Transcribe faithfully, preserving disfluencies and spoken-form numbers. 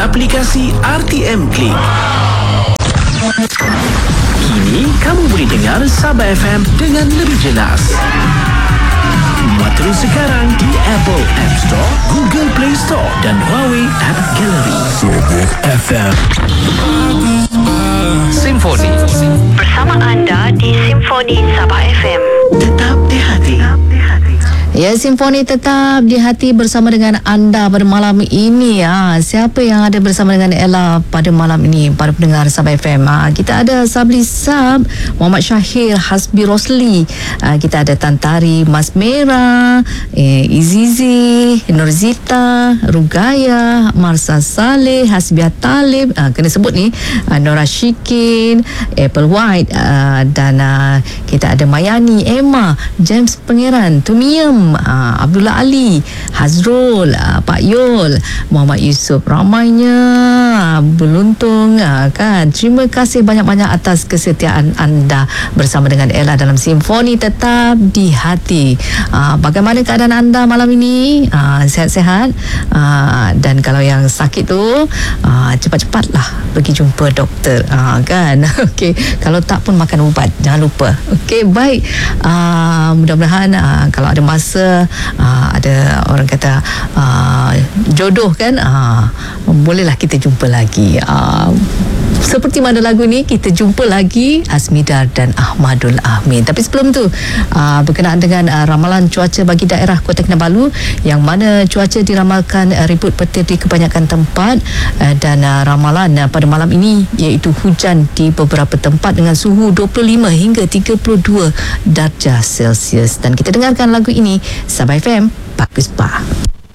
aplikasi R T M Click. Kini kamu boleh dengar Sabah F M dengan lebih jelas. Muat terus sekarang di Apple App Store, Google Play Store dan Huawei App Gallery. Sabah F M Simfoni bersama anda di Simfoni Sabah F M. Tetap di hati. Ya, Simfoni tetap di hati bersama dengan anda pada malam ini. Ha, siapa yang ada bersama dengan Ella pada malam ini, para pendengar Sabah F M? Ha, kita ada Sabli Sab, Muhammad Syahir, Hasbi Rosli. Ha, kita ada Tantari, Mas Mera, eh, Izizi, Nurzita, Rugaya, Marsa Saleh, Hasbiah Talib. Ha, kena sebut ni. Ha, Nora Shikin, Apple White, ha, dan ha, kita ada Mayani, Emma, James Pangeran, Tumiem, Uh, Abdullah Ali, Hazrul, uh, Pak Yul, Muhammad Yusof, ramainya uh, beruntung uh, kan. Terima kasih banyak-banyak atas kesetiaan anda bersama dengan Ella dalam Simfoni Tetap di Hati. Uh, bagaimana keadaan anda malam ini? Uh, sihat-sihat? Uh, dan kalau yang sakit tu uh, cepat-cepatlah pergi jumpa doktor, uh, kan. Okey, kalau tak pun makan ubat, jangan lupa. Okey, baik. Uh, mudah-mudahan uh, kalau ada masa Uh, ada orang kata uh, jodoh kan, uh, bolehlah kita jumpa lagi. Uh, seperti mana lagu ni, kita jumpa lagi Asmidar dan Ahmadul Amin. Tapi sebelum tu, uh, berkenaan dengan uh, ramalan cuaca bagi daerah Kota Kinabalu, yang mana cuaca diramalkan uh, ribut petir di kebanyakan tempat, uh, dan uh, ramalan uh, pada malam ini iaitu hujan di beberapa tempat dengan suhu dua puluh lima hingga tiga puluh dua darjah Celsius. Dan kita dengarkan lagu ini, Sabah F M, Pak Puspa.